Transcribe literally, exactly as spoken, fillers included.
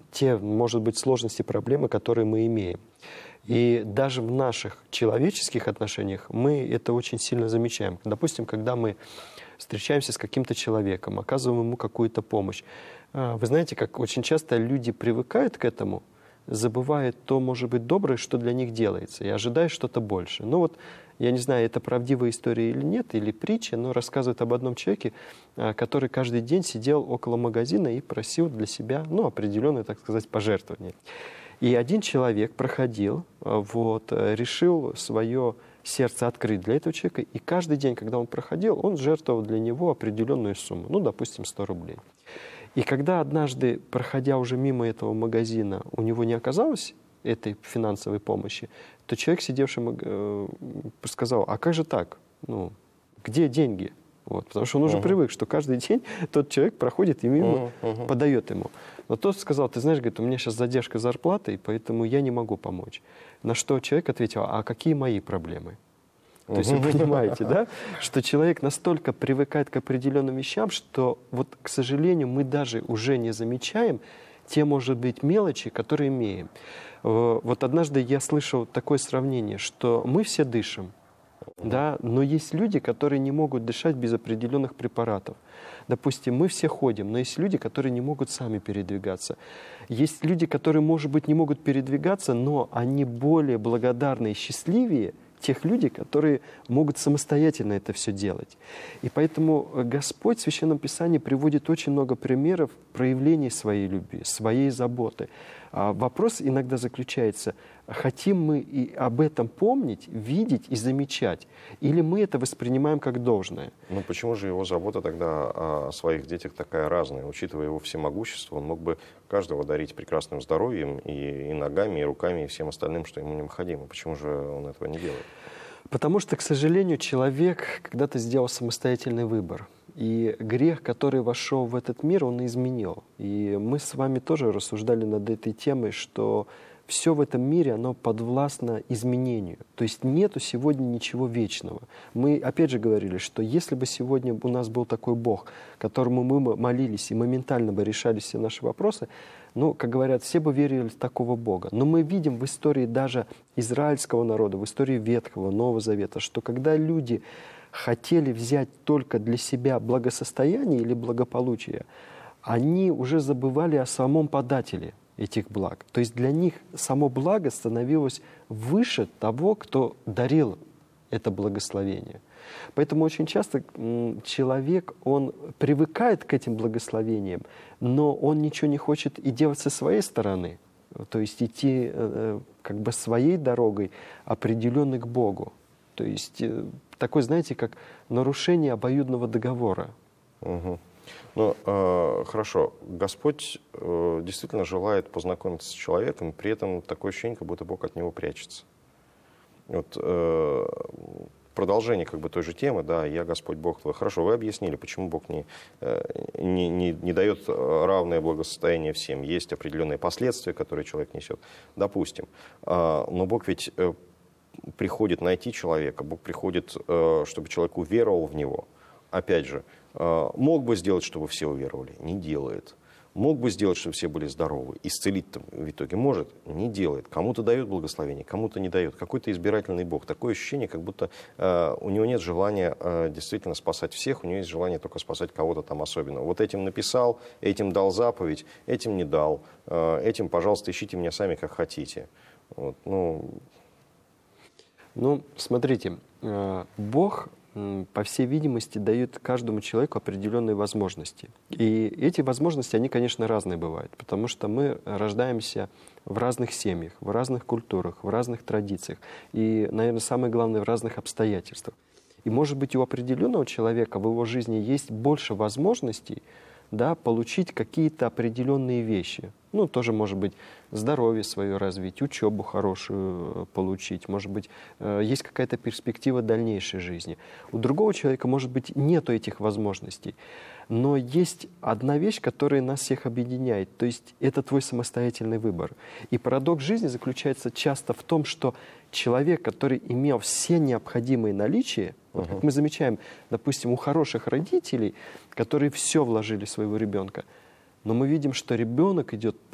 те, может быть, сложности, проблемы, которые мы имеем. И даже в наших человеческих отношениях мы это очень сильно замечаем. Допустим, когда мы встречаемся с каким-то человеком, оказываем ему какую-то помощь. Вы знаете, как очень часто люди привыкают к этому, забывают то, может быть, доброе, что для них делается, и ожидают что-то больше. Ну вот, я не знаю, это правдивая история или нет, или притча, но рассказывает об одном человеке, который каждый день сидел около магазина и просил для себя, ну, определенное, так сказать, пожертвование. И один человек проходил, вот, решил свое сердце открыть для этого человека, и каждый день, когда он проходил, он жертвовал для него определенную сумму, ну, допустим, сто рублей. И когда однажды, проходя уже мимо этого магазина, у него не оказалось этой финансовой помощи, то человек, сидевший, э, сказал: а как же так? Ну, где деньги? Вот, потому что он уже uh-huh. привык, что каждый день тот человек проходит и мимо uh-huh. подает ему. Но тот сказал: ты знаешь, говорит, у меня сейчас задержка зарплаты, и поэтому я не могу помочь. На что человек ответил: а какие мои проблемы? Uh-huh. То есть вы понимаете, да, что человек настолько привыкает к определенным вещам, что вот, к сожалению, мы даже уже не замечаем те, может быть, мелочи, которые имеем. Вот однажды я слышал такое сравнение, что мы все дышим, да, но есть люди, которые не могут дышать без определенных препаратов. Допустим, мы все ходим, но есть люди, которые не могут сами передвигаться. Есть люди, которые, может быть, не могут передвигаться, но они более благодарны и счастливее тех людей, которые могут самостоятельно это все делать. И поэтому Господь в Священном Писании приводит очень много примеров проявлений своей любви, своей заботы. А вопрос иногда заключается: хотим мы и об этом помнить, видеть и замечать, или мы это воспринимаем как должное? Ну почему же его забота тогда о своих детях такая разная? Учитывая его всемогущество, он мог бы каждого дарить прекрасным здоровьем и, и ногами, и руками, и всем остальным, что ему необходимо. Почему же он этого не делает? Потому что, к сожалению, человек когда-то сделал самостоятельный выбор. И грех, который вошел в этот мир, он изменил. И мы с вами тоже рассуждали над этой темой, что все в этом мире, оно подвластно изменению. То есть нету сегодня ничего вечного. Мы опять же говорили, что если бы сегодня у нас был такой Бог, которому мы молились и моментально бы решали все наши вопросы, ну, как говорят, все бы верили в такого Бога. Но мы видим в истории даже израильского народа, в истории Ветхого, Нового Завета, что когда люди хотели взять только для себя благосостояние или благополучие, они уже забывали о самом подателе этих благ. То есть для них само благо становилось выше того, кто дарил это благословение. Поэтому очень часто человек, он привыкает к этим благословениям, но он ничего не хочет и делать со своей стороны. То есть идти как бы своей дорогой, определенной к Богу. То есть такое, знаете, как нарушение обоюдного договора. Угу. Ну, э, хорошо. Господь э, действительно желает познакомиться с человеком, при этом такое ощущение, как будто Бог от него прячется. Вот э, продолжение как бы той же темы, да, «Я Господь Бог твой». Хорошо, вы объяснили, почему Бог не, э, не, не, не дает равное благосостояние всем. Есть определенные последствия, которые человек несет. Допустим. Э, но Бог ведь э, приходит найти человека, Бог приходит, э, чтобы человек уверовал в Него. Опять же, мог бы сделать, чтобы все уверовали? Не делает. Мог бы сделать, чтобы все были здоровы? Исцелить-то в итоге может? Не делает. Кому-то дает благословение, кому-то не дает. Какой-то избирательный Бог. Такое ощущение, как будто э, у него нет желания э, действительно спасать всех, у него есть желание только спасать кого-то там особенного. Вот этим написал, этим дал заповедь, этим не дал. Э, этим, пожалуйста, ищите меня сами, как хотите. Вот, ну... ну, смотрите, э, Бог... по всей видимости, дают каждому человеку определенные возможности. И эти возможности, они, конечно, разные бывают, потому что мы рождаемся в разных семьях, в разных культурах, в разных традициях и, наверное, самое главное, в разных обстоятельствах. И, может быть, у определенного человека в его жизни есть больше возможностей, да, получить какие-то определенные вещи. Ну, тоже, может быть, здоровье свое развить, учебу хорошую получить, может быть, есть какая-то перспектива дальнейшей жизни. У другого человека, может быть, нету этих возможностей. Но есть одна вещь, которая нас всех объединяет, то есть это твой самостоятельный выбор. И парадокс жизни заключается часто в том, что человек, который имел все необходимые наличия, uh-huh. вот как мы замечаем, допустим, у хороших родителей, которые все вложили в своего ребенка, но мы видим, что ребенок идет